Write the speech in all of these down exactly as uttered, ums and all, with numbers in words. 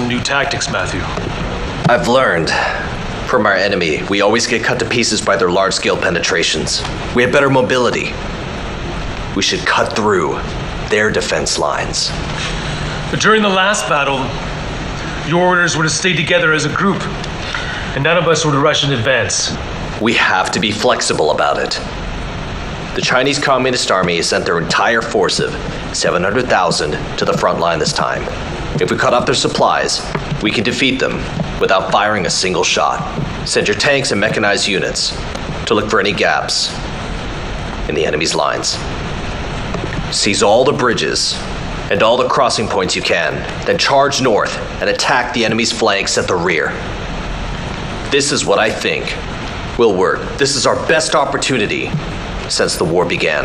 some new tactics, Matthew. I've learned. From our enemy, we always get cut to pieces by their large-scale penetrations. We have better mobility. We should cut through their defense lines. But during the last battle, your orders were to stay together as a group, and none of us were to rush in advance. We have to be flexible about it. The Chinese Communist Army has sent their entire force of seven hundred thousand to the front line this time. If we cut off their supplies, we can defeat them without firing a single shot. Send your tanks and mechanized units to look for any gaps in the enemy's lines. Seize all the bridges and all the crossing points you can, then charge north and attack the enemy's flanks at the rear. This is what I think will work. This is our best opportunity since the war began.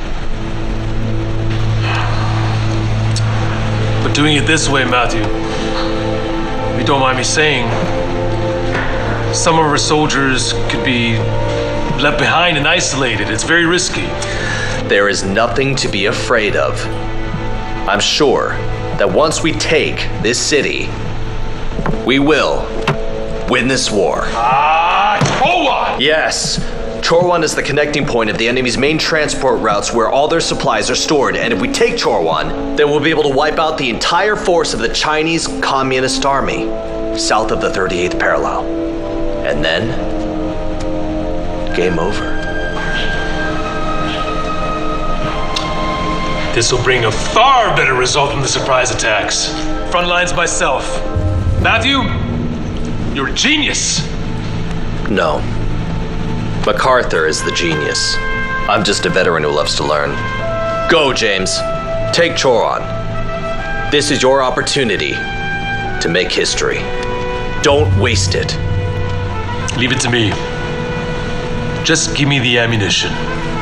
But doing it this way, Matthew, if you don't mind me saying, some of our soldiers could be left behind and isolated. It's very risky. There is nothing to be afraid of. I'm sure that once we take this city, we will win this war. Ah, Chorwan! Yes. Chorwan is the connecting point of the enemy's main transport routes where all their supplies are stored, and if we take Chorwan, then we'll be able to wipe out the entire force of the Chinese Communist Army south of the thirty-eighth parallel. And then, game over. This will bring a far better result than the surprise attacks. Front lines myself. Matthew, you're a genius. No. MacArthur is the genius. I'm just a veteran who loves to learn. Go, James. Take Chorwan. This is your opportunity to make history. Don't waste it. Leave it to me. Just give me the ammunition.